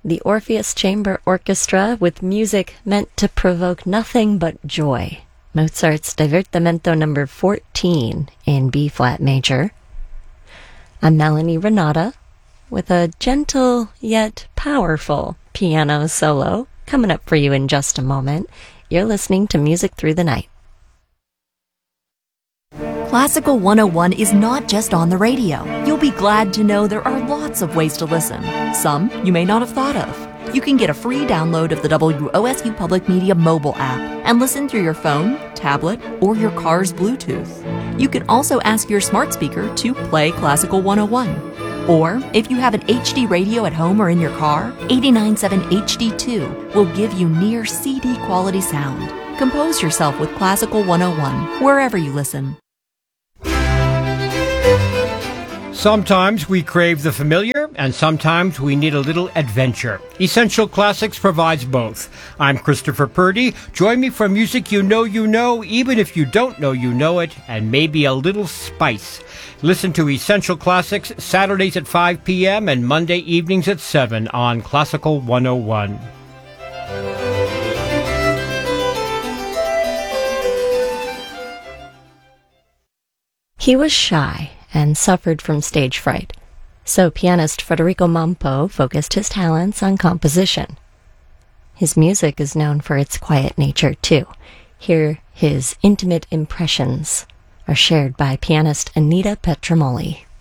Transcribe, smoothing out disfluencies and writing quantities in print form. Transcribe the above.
the Orpheus Chamber Orchestra with music meant to provoke nothing but joy. Mozart's Divertimento No. 14 in B-flat major. I'm Melanie Renata with a gentle yet powerful piano solo coming up for you in just a moment. You're listening to Music Through the Night. Classical 101 is not just on the radio. You'll be glad to know there are lots of ways to listen. Some you may not have thought of. You can get a free download of the WOSU Public Media mobile app and listen through your phone, tablet, or your car's Bluetooth. You can also ask your smart speaker to play Classical 101. Or, if you have an HD radio at home or in your car, 89.7 HD2 will give you near CD quality sound. Compose yourself with Classical 101 wherever you listen. Sometimes we crave the familiar, and sometimes we need a little adventure. Essential Classics provides both. I'm Christopher Purdy. Join me for music you know, even if you don't know you know it, and maybe a little spice. Listen to Essential Classics Saturdays at 5 p.m. and Monday evenings at 7 on Classical 101. He was shy and suffered from stage fright, so pianist Federico Mampo focused his talents on composition. His music is known for its quiet nature, too. Here, his intimate impressions are shared by pianist Anita Petramoli.